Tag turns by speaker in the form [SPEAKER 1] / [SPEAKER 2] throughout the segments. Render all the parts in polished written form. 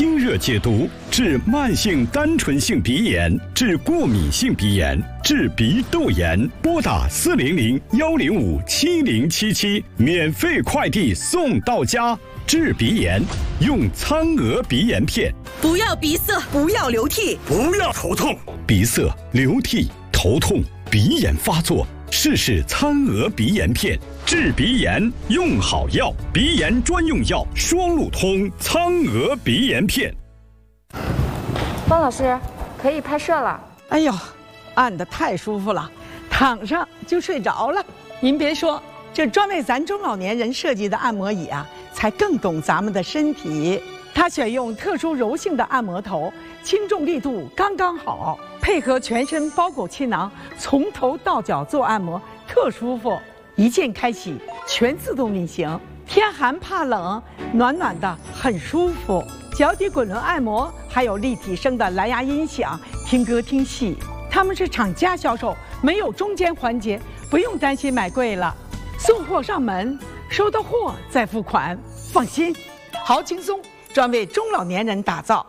[SPEAKER 1] 清热解毒，治慢性单纯性鼻炎，治过敏性鼻炎，治鼻窦炎。拨打400-105-7077，免费快递送到家。治鼻炎用苍娥鼻炎片。
[SPEAKER 2] 不要鼻塞，不要流涕，
[SPEAKER 3] 不要头痛。
[SPEAKER 1] 鼻塞、流涕、头痛、鼻炎发作，试苍娥鼻炎片。治鼻炎用好药，鼻炎专用药双路通苍娥鼻炎片。
[SPEAKER 4] 方老师，可以拍摄了。
[SPEAKER 5] 哎呦，按得太舒服了，躺上就睡着了。您别说，这专为咱中老年人设计的按摩椅啊，才更懂咱们的身体。它选用特殊柔性的按摩头，轻重力度刚刚好，配合全身包裹气囊，从头到脚做按摩，特舒服。一键开启，全自动运行，天寒怕冷，暖暖的，很舒服。脚底滚轮按摩，还有立体声的蓝牙音响，听歌听戏。他们是厂家销售，没有中间环节，不用担心买贵了。送货上门，收到货再付款，放心，好轻松，专为中老年人打造。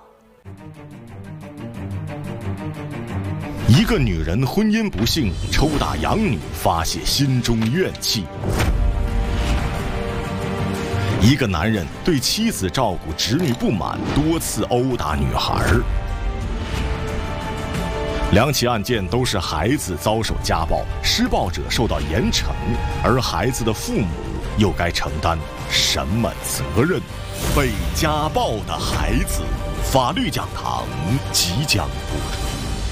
[SPEAKER 3] 一个女人婚姻不幸，抽打养女发泄心中怨气；一个男人对妻子照顾侄女不满，多次殴打女孩。两起案件都是孩子遭受家暴，施暴者受到严惩，而孩子的父母又该承担什么责任？被家暴的孩子，法律讲堂即将播出。